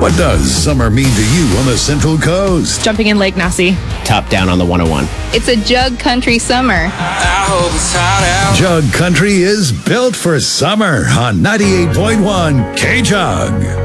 What does summer mean to you on the Central Coast? Jumping in Lake Nassau. Top down on the 101. It's a Jug Country summer. Jug Country is built for summer on 98.1 K-Jug.